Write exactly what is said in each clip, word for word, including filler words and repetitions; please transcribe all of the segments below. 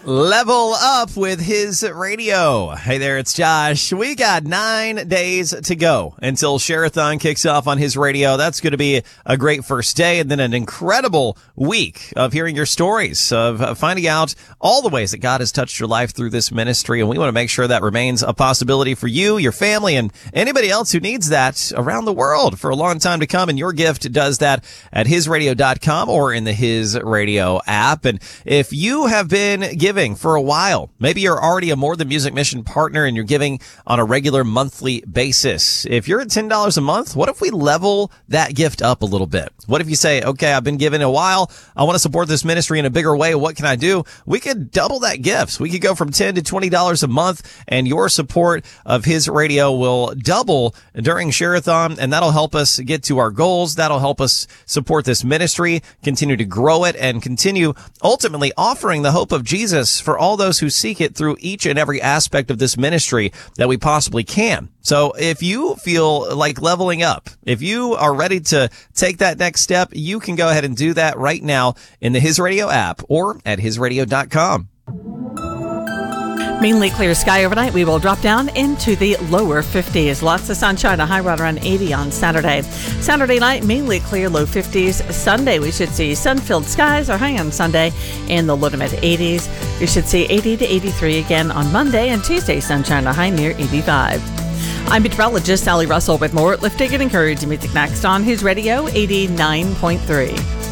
Level up with His Radio. Hey there, it's Josh. We got nine days to go until Share-a-thon kicks off on His Radio. That's going to be a great first day, and then an incredible week of hearing your stories, of finding out all the ways that God has touched your life through this ministry. And we want to make sure that remains a possibility for you, your family, and anybody else who needs that around the world for a long time to come. And your gift does that at his radio dot com or in the His Radio app. And if you have been giving for a while, maybe you're already a More Than Music Mission partner and you're giving on a regular monthly basis. If you're at ten dollars a month, what if we level that gift up a little bit? What if you say, okay, I've been giving a while. I want to support this ministry in a bigger way. What can I do? We could double that gift. We could go from ten to twenty dollars a month, and your support of His Radio will double during Share-a-thon, and that'll help us get to our goals. That'll help us support this ministry, continue to grow it, and continue ultimately offering the hope of Jesus for all those who seek it through each and every aspect of this ministry that we possibly can. So if you feel like leveling up, if you are ready to take that next step, you can go ahead and do that right now in the His Radio app or at his radio dot com. Mainly clear sky overnight. We will drop down into the lower fifties. Lots of sunshine, a high right around eighty on Saturday. Saturday night, mainly clear, low fifties. Sunday, we should see sun-filled skies, or high on Sunday, in the low to mid eighties. We should see eighty to eighty-three again on Monday, and Tuesday, sunshine, a high near eighty-five. I'm meteorologist Sally Russell with more lifting and encouraging music next on His Radio eighty-nine point three.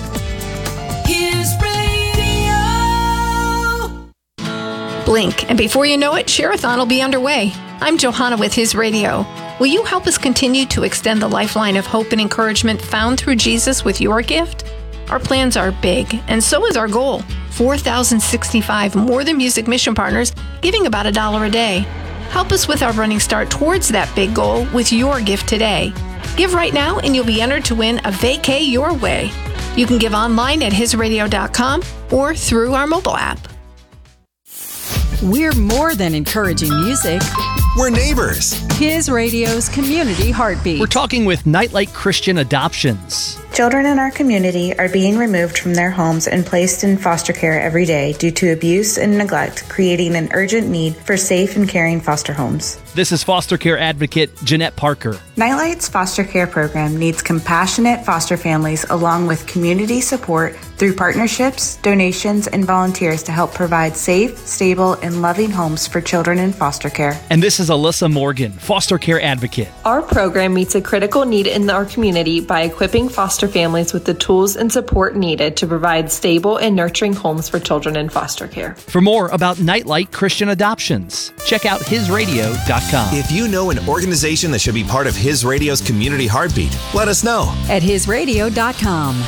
Blink, and before you know it, Share-a-thon will be underway. I'm Johanna with His Radio. Will you help us continue to extend the lifeline of hope and encouragement found through Jesus with your gift? Our plans are big, and so is our goal. four thousand sixty-five More Than Music Mission partners giving about a dollar a day. Help us with our running start towards that big goal with your gift today. Give right now, and you'll be entered to win a vacay your way. You can give online at his radio dot com or through our mobile app. We're more than encouraging music. We're neighbors. His Radio's community heartbeat. We're talking with Nightlight Christian Adoptions. Children in our community are being removed from their homes and placed in foster care every day due to abuse and neglect, creating an urgent need for safe and caring foster homes. This is foster care advocate Jeanette Parker. Nightlight's foster care program needs compassionate foster families along with community support through partnerships, donations, and volunteers to help provide safe, stable, and loving homes for children in foster care. And this is Alyssa Morgan, foster care advocate. Our program meets a critical need in our community by equipping foster families with the tools and support needed to provide stable and nurturing homes for children in foster care. For more about Nightlight Christian Adoptions, check out his radio dot com. If you know an organization that should be part of His Radio's community heartbeat, let us know At his radio dot com.